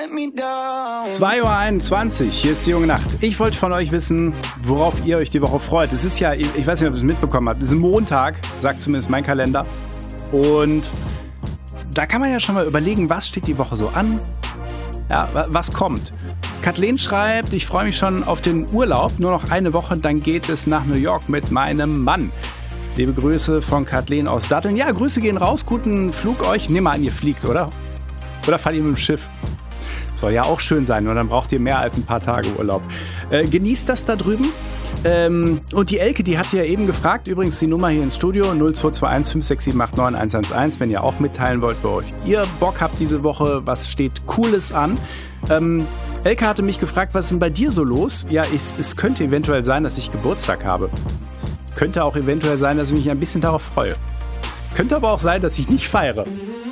2:21 Uhr, hier ist die junge Nacht. Ich wollte von euch wissen, worauf ihr euch die Woche freut. Es ist ja, ich weiß nicht, ob ihr es mitbekommen habt, es ist Montag, sagt zumindest mein Kalender. Und da kann man ja schon mal überlegen, was steht die Woche so an? Ja, was kommt? Kathleen schreibt, ich freue mich schon auf den Urlaub. Nur noch eine Woche, dann geht es nach New York mit meinem Mann. Liebe Grüße von Kathleen aus Datteln. Ja, Grüße gehen raus, guten Flug euch. Nehmt mal an, ihr fliegt, oder? Oder fahrt ihr mit dem Schiff? Soll ja auch schön sein, und dann braucht ihr mehr als ein paar Tage Urlaub. Genießt das da drüben. Und die Elke, die hat ja eben gefragt, übrigens die Nummer hier ins Studio 0221 56789 111, wenn ihr auch mitteilen wollt, bei euch ihr Bock habt diese Woche, was steht Cooles an. Elke hatte mich gefragt, was ist denn bei dir so los? Ja, es könnte eventuell sein, dass ich Geburtstag habe. Könnte auch eventuell sein, dass ich mich ein bisschen darauf freue. Könnte aber auch sein, dass ich nicht feiere.